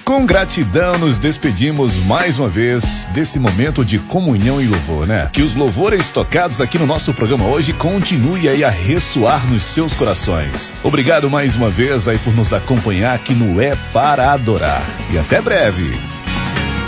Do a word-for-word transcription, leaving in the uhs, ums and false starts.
Com gratidão, nos despedimos mais uma vez desse momento de comunhão e louvor, né? Que os louvores tocados aqui no nosso programa hoje continuem aí a ressoar nos seus corações. Obrigado mais uma vez aí por nos acompanhar aqui no É Para Adorar. E até breve!